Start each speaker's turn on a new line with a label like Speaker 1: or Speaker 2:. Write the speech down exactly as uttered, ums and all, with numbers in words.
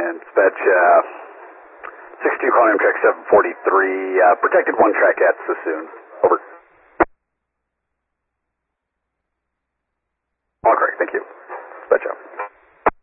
Speaker 1: And dispatch, uh, six two calling track seven forty-three, uh, protected one track at Sassoon. Over.